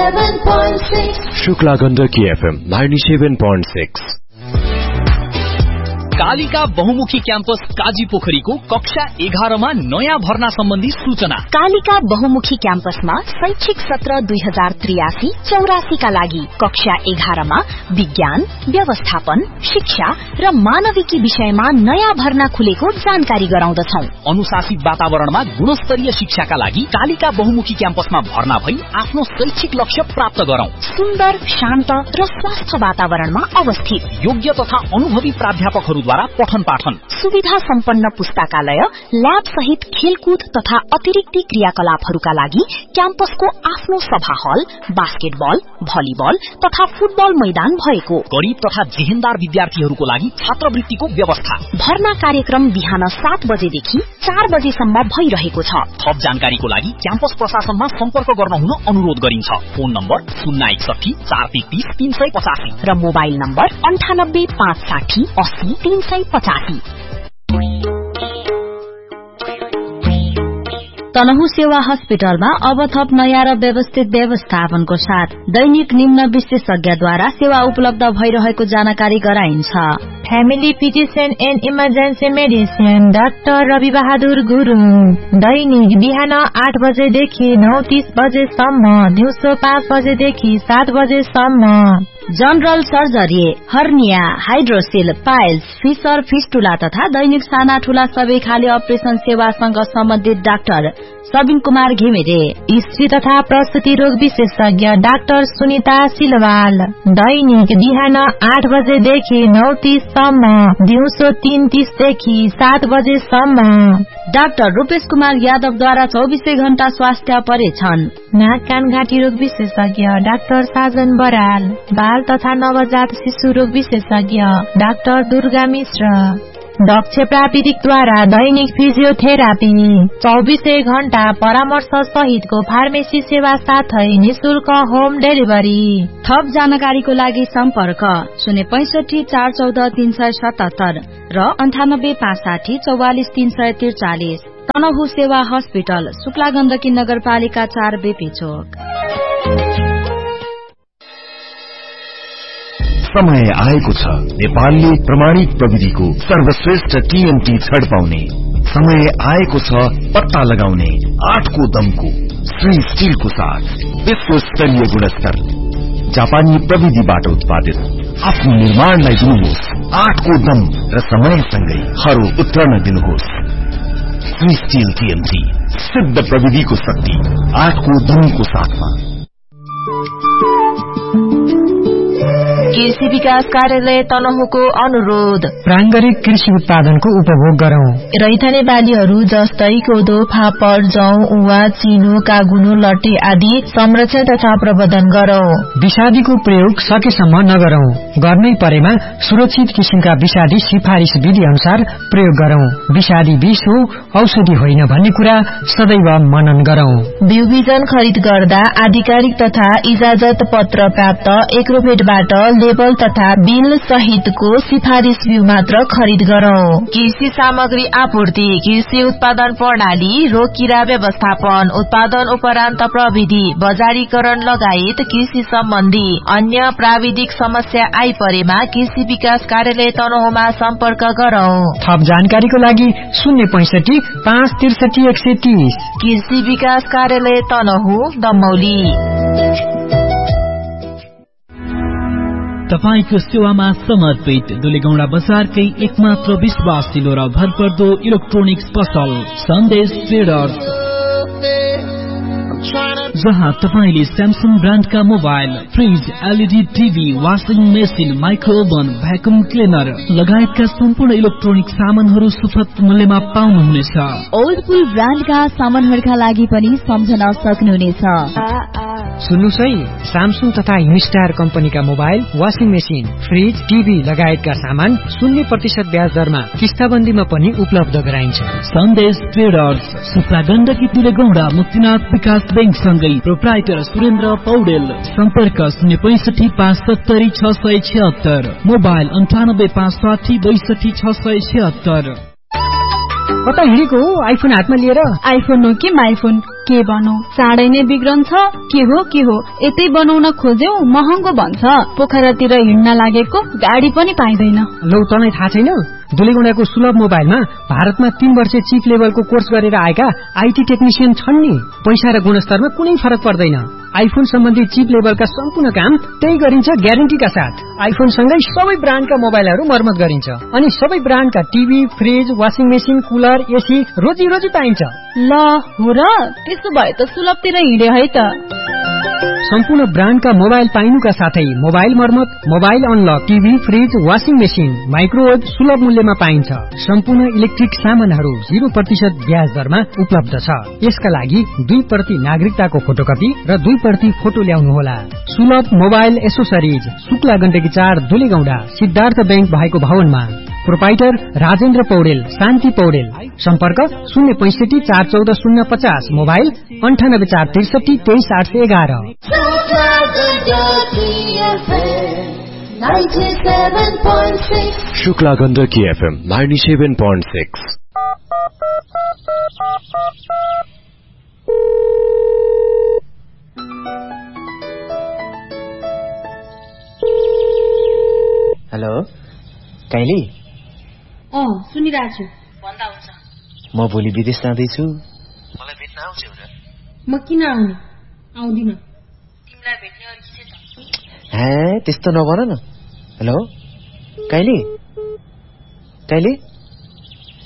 97.6 Shukla Gandaki FM 97.6 Kalika बहुमुखी campus Kaji पोखरीको कक्षा 11 मा नयाँ भर्ना सम्बन्धी सूचना। कालिका बहुमुखी क्याम्पसमा शैक्षिक सत्र 2083-84 का लागि कक्षा 11 मा विज्ञान, व्यवस्थापन, शिक्षा र मानविकी विषयमा नयाँ भर्ना खुलेको जानकारी गराउँदछौं। अनुशासित वातावरणमा गुणस्तरीय शिक्षाका लागि कालिका बहुमुखी क्याम्पसमा भर्ना भई आफ्नो शैक्षिक लक्ष्य प्राप्त गरौं। सुन्दर, शान्त र स्वस्थ वातावरणमा अवस्थित, योग्य तथा अनुभवी प्राध्यापकहरू पठन पाठन, सुविधा सम्पन्न पुस्तकालय, ल्याब सहित खेलकुद तथा अतिरिक्त क्रियाकलापहरूका लागि क्याम्पसको आफ्नो सभा हल, बास्केटबल, भलिबल तथा फुटबल मैदान भएको, गरीब तथा जेहेन्दार विद्यार्थीहरूको लागि छात्रवृत्तिको व्यवस्था। भर्ना कार्यक्रम बिहान 7 बजेदेखि 4 बजेसम्म भइरहेको छ। थप जानकारीको लागि क्याम्पस प्रशासनमा सम्पर्क गर्न हुन अनुरोध गरिन्छ। फोन नम्बर 061 433 385 र मोबाइल नम्बर 98 560 80 385। तनहु सेवा अस्पतालमा अब थप नयाँ र व्यवस्थित व्यवस्थापनको साथ दैनिक निम्न विशेषज्ञद्वारा सेवा उपलब्ध भइरहेको जानकारी गराइन्छ। Family physician and emergency medicine doctor Rabi Bahadur Gurung, दैनिक बिहान 8 बजेदेखि 9:30 बजेसम्म, दिउँसो 5 बजेदेखि 7 बजेसम्म। General surgery, hernia, hydroxyl, piles, fissure, fistula तथा दैनिक साना ठूला सबै खाले अपरेशन सेवासँग सम्बन्धित डाक्टर सबिन कुमार घिमिरे। स्त्री तथा प्रसुति रोग विशेषज्ञ डाक्टर सुनिता सिलवाल, दैनिक बिहान 8 बजेदेखि 9:30 सम्म, दिउँसो 3:30 देखि 7 बजेसम्म। डाक्टर रूपेश कुमार यादवद्वारा 24 घण्टा स्वास्थ्य परीक्षण। नाक कान घाँटी रोग विशेषज्ञ डाक्टर साजन बराल, बाल तथा नवजात शिशु रोग विशेषज्ञ डाक्टर दुर्गा मिश्र। दक्ष प्राविधिकद्वारा दैनिक फिजियोथेरापी, 24 घण्टा परामर्श सहितको फार्मेसी सेवा साथै निशुल्क होम डेलिभरी। थप जानकारीको लागि सम्पर्क 065 414 377 र 98 560 44 343। तनहु सेवा अस्पताल, शुक्ला गण्डकी नगरपालिका 4 बेपी चोक। समय आएको छ नेपालले प्रमाणित प्रविधिको सर्वश्रेष्ठ टीएनटी छड पाउने। समय आएको छ पत्ता लगाउने 8 को दमको श्री स्टिलको साथ विश्व स्तरीय गुणस्तर जापानी प्रविधिबाट उत्पादित आफ्नो निर्माणलाई दिनुहोस् 8 को दम र समयसँगै हरो उत्रन दिनुहोस्। श्री स्टिल टीएनटी, सिद्ध प्रविधिको शक्ति 8 को दमको साथमा। कृषि विकास कार्यालय तनहुको अनुरोध, प्राङ्गरिक कृषि उत्पादनको उपभोग गरौं। रैथाने बालीहरू जस्तै कोदो, फापर, जौ, उवा, चिनो, कागुनो, लट्टे आदि संरक्षण तथा प्रबन्धन गरौं। विषादीको प्रयोग सकेसम्म नगरौं। गर्नै परेमा सुरक्षित किसिमका विषादी सिफारिस विधि अनुसार प्रयोग गरौं। विषादी विष हो, औषधि होइन भन्ने कुरा सदैव मनन गरौं। बिउ बिजन खरिद गर्दा आधिकारिक तथा इजाजत पत्र प्राप्त एग्रोभेटबाट लेबल तथा बिल सहितको सिफारिस बिउ मात्र खरिद गरौं। कृषि सामग्री आपूर्ति, कृषि उत्पादन प्रणाली, रोग किरा व्यवस्थापन, उत्पादन उपरान्त प्रविधि, बजारीकरण लगायत कृषि सम्बन्धी अन्य प्राविधिक समस्या आइपरेमा कृषि विकास कार्यालय तनहुमा सम्पर्क गरौं। थप जानकारीको लागि 065 563 130। कृषि विकास कार्यालय तनहु, दमौली। तपाईको सेवामा समर्पित दुलेगौडा बजारकै एकमात्र विश्वासिलो र भरपर्दो इलेक्ट्रोनिक्स पसल सन्देश ट्रेडर्स, जहाँ तपाईले Samsung ब्रान्डका mobile, fridge, LED TV, washing machine, माइक्रोओभन, vacuum cleaner लगायतका सम्पूर्ण इलेक्ट्रोनिक सामानहरू सुपथ मूल्यमा पाउनुहुनेछ। ओल्डपुल ब्रान्डका सामानहरूका लागि पनि सम्झन सक्नुहुनेछ। सुन्नुहोस् है, स्यामसङ तथा युनिस्टार कम्पनीका mobile, washing machine, fridge, TV लगायतका सामान 0% ब्याज दरमा किस्ताबन्दीमा पनि उपलब्ध गराइन्छ। सन्देश ट्रेडर्स, शुक्ला गण्डकी दुलेगौडा मुक्तिनाथ विकास बैंक सँगै प्रोप्राइटर सुरेन्द्र पौडेल। सम्पर्क 065 570 676, मोबाइल 98 560 62 676। कता हिँडेको हो आइफोन हातमा लिएर? आइफोन हो कि माइफोन के बनौ चाँडै नै बिग्रन्छ के हो यतै बनाउन खोज्यौ महँगो भन्छ पोखरातिर हिँड्न लागेको गाडी पनि पाइदैन लौ तँलाई थाहा छैन दुलेगौंडाको सुलभ मोबाइलमा भारतमा 3 वर्ष चिप लेभलको कोर्स गरेर आएका आईटी टेक्निशियन छन् नि पैसा र गुणस्तरमा कुनै फरक पर्दैन आइफोन सम्बन्धी चिप लेभलका सम्पूर्ण काम त्यही गरिन्छ ग्यारेन्टीका साथ आइफोन सँगै सबै ब्रान्डका मोबाइलहरू मर्मत गरिन्छ अनि सबै ब्रान्डका TV fridge washing machine cooler AC रोजी पाइन्छ ल हो र त्यसो भए त सुलभतिर हिँडे है त सम्पूर्ण ब्रान्डका मोबाइल पाइनुका साथै मोबाइल मर्मत mobile unlock TV fridge washing machine microwave सुलभ मूल्यमा पाइन्छ सम्पूर्ण इलेक्ट्रिक सामानहरू 0% ब्याज दरमा उपलब्ध छ यसका लागि 2% नागरिकताको फोटोकपी र 2% फोटो ल्याउनुहोला सुलभ mobile accessories Shukla Gandaki 4 Dulegaunda Siddhartha bank भएको भवनमा प्रोपाइटर राजेन्द्र पौडेल शान्ति पौडेल सम्पर्क 065 414 050 mobile 98 463 23811 Shukla Gandaki FM 97.6 hello काइली सुनिरहेको छु भन्दा हुन्छ म भोलि विदेश जाँदैछु मलाई भेट्न आउँछौ र म किन आउने आउँदिन तिमीलाई भेट्ने अरू के छ त्यस्तो नभन न हेलो काइली